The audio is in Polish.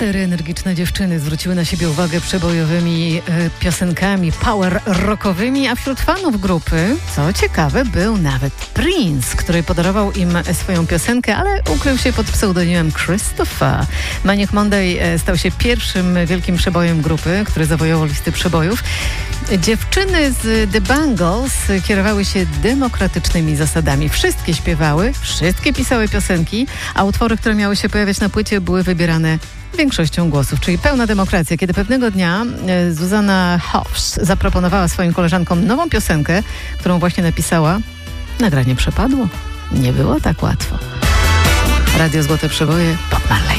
4 energiczne dziewczyny zwróciły na siebie uwagę przebojowymi piosenkami power rockowymi, a wśród fanów grupy, co ciekawe, był nawet Prince, który podarował im swoją piosenkę, ale ukrył się pod pseudonimem Christopher. Manic Monday stał się pierwszym wielkim przebojem grupy, który zawojował listy przebojów. Dziewczyny z The Bangles kierowały się demokratycznymi zasadami. Wszystkie śpiewały, wszystkie pisały piosenki, a utwory, które miały się pojawiać na płycie, były wybierane większością głosów, czyli pełna demokracja. Kiedy pewnego dnia Susanna Hoffs zaproponowała swoim koleżankom nową piosenkę, którą właśnie napisała, nagranie przepadło. Nie było tak łatwo. Radio Złote Przeboje, Bob Marley.